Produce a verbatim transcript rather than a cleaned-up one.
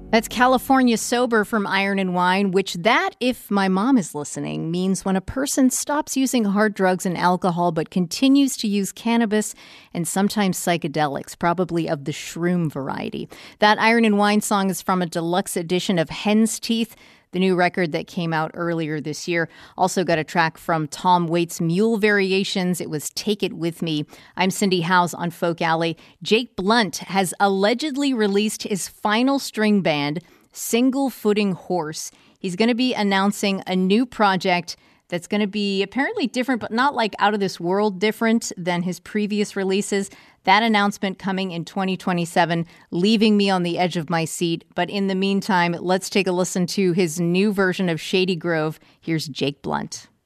That's California Sober from Iron and Wine, which that, if my mom is listening, means when a person stops using hard drugs and alcohol but continues to use cannabis and sometimes psychedelics, probably of the shroom variety. That Iron and Wine song is from a deluxe edition of Hen's Teeth, the new record that came out earlier this year. Also got a track from Tom Waits' Mule Variations. It was Take It With Me. I'm Cindy Howes on Folk Alley. Jake Blunt has allegedly released his final string band, Single Footing Horse. He's going to be announcing a new project that's going to be apparently different, but not like out of this world different than his previous releases. That announcement coming in twenty twenty-seven, leaving me on the edge of my seat. But in the meantime, let's take a listen to his new version of Shady Grove. Here's Jake Blunt.